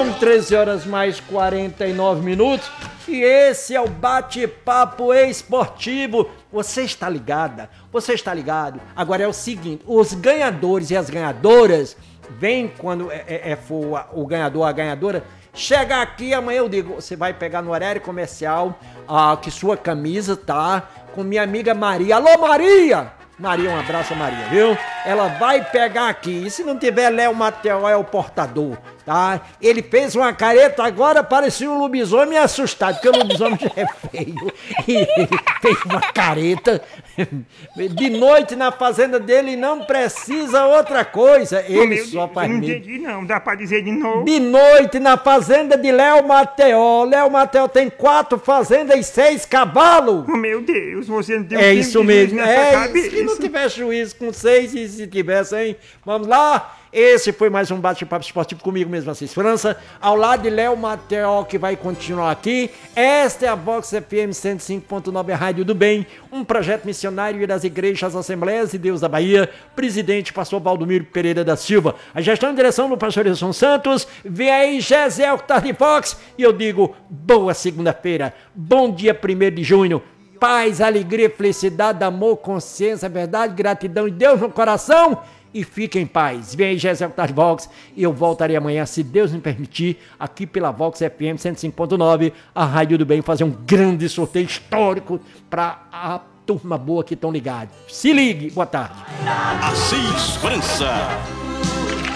São 13 horas mais 49 minutos e esse é o bate-papo esportivo. Você está ligada? Você está ligado? Agora é o seguinte, os ganhadores e as ganhadoras, vem quando for o ganhador, a ganhadora, chega aqui, amanhã eu digo, você vai pegar no horário comercial, que sua camisa tá com minha amiga Maria. Alô, Maria! Maria, um abraço a Maria, viu? Ela vai pegar aqui. E se não tiver Léo Mateó, é o portador, tá? Ele fez uma careta agora, parecia um lobisomem assustado, porque o lobisomem já é feio. E ele fez uma careta. De noite na fazenda dele não precisa outra coisa. Ele só faz não medo. entendi não, dá pra dizer de novo? De noite na fazenda de Léo Mateó. Léo Mateó tem 4 fazendas e 6 cavalos. Oh, meu Deus, você não tem É um isso pingo de mesmo. juízo nessa Se cabeça. não tiver juízo com 6 e se tivesse, hein? Vamos lá. Esse foi mais um bate-papo esportivo comigo mesmo, Assis França, ao lado de Léo Mateó, que vai continuar aqui. Esta é a Vox FM 105.9, a Rádio do Bem, um projeto missionário das Igrejas Assembleias de Deus da Bahia. Presidente, pastor Valdomiro Pereira da Silva. A gestão e direção do pastor Edson Santos. Vem aí Gesiel Tarde Fox. E eu digo, boa segunda-feira, bom dia 1º de junho. Paz, alegria, felicidade, amor, consciência, verdade, gratidão e Deus no coração. E fique em paz. Vem aí, Gesiel Tarde Vox. E eu voltarei amanhã, se Deus me permitir, aqui pela Vox FM 105.9, a Rádio do Bem, fazer um grande sorteio histórico para a turma boa que estão ligados. Se ligue. Boa tarde. Assis França.